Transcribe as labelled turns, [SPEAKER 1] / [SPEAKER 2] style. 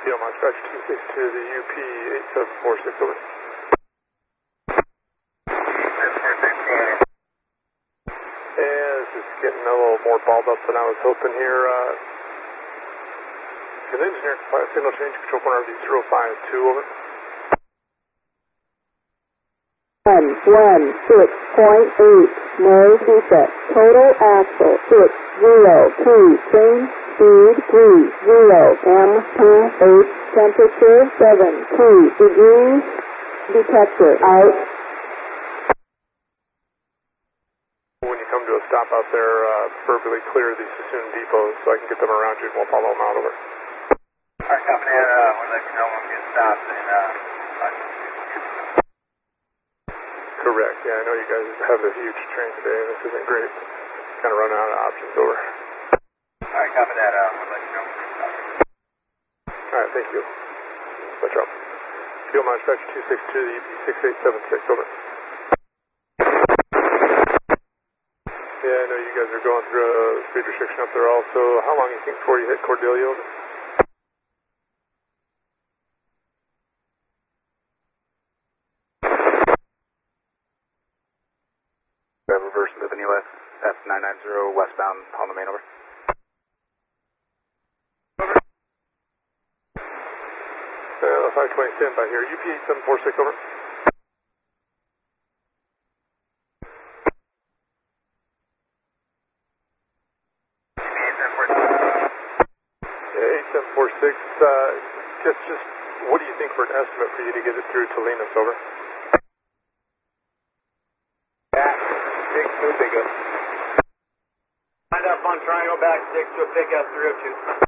[SPEAKER 1] PO March Dispatch 262 to the UP 8746 over. Yeah, this is getting a little more balled up than I was hoping here. Can the engineer signal change control point RV 052 over?
[SPEAKER 2] 116.8, no defect. Total axle 602, change speed 30, MP8, temperature 72 degrees, detector out.
[SPEAKER 1] When you come to a stop out there, preferably clear the Sassoon Depot so I can get them around you and we'll follow them out over.
[SPEAKER 3] Alright, copy that. We'll let you know when we get stopped and
[SPEAKER 1] Correct. Yeah, I know you guys have a huge train today, and this isn't great. Kind of running out of options over.
[SPEAKER 3] Alright, copy that. We'll let you know.
[SPEAKER 1] Alright, thank you. Let's drop. Fuel Mileage Dispatch 262 to the UP 6876, over. Yeah, I know you guys are going through a speed restriction up there also. How long do you think before you hit Cordelia, over?
[SPEAKER 3] Reverse into the new F990 westbound on the main, over.
[SPEAKER 1] 520 standby here. UP 8746, over. Yeah, 8746. Just what do you think for an estimate for you to get it through to Linus, over?
[SPEAKER 3] Lined up on Triangle back 6 to a pickup 302.